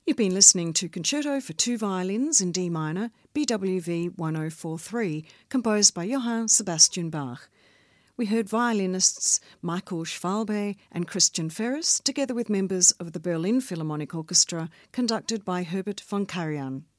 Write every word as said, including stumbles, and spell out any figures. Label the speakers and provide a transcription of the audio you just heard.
Speaker 1: You've been listening to Concerto for Two Violins in D minor, B W V ten forty-three, composed by Johann Sebastian Bach. We heard violinists Michael Schwalbe and Christian Ferris, together with members of the Berlin Philharmonic Orchestra, conducted by Herbert von Karajan.